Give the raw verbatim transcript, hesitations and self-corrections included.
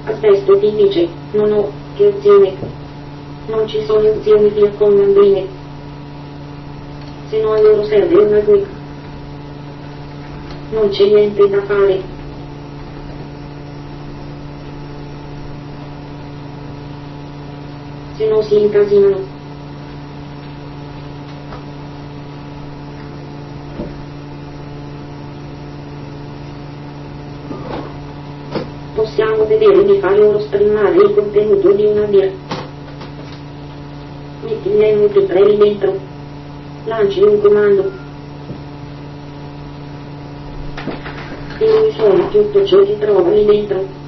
Asbesto ti dice, non ho, che opzione. Non ci sono opzioni via con bambine. Se no a loro serve una guida. Non c'è niente da fare. Se no si incasinano. Possiamo vedere di fare oro streamare il contenuto di una birra. Metti gli M P tre lì dentro. Lanci un comando. E lui suona tutto ciò che trova lì dentro.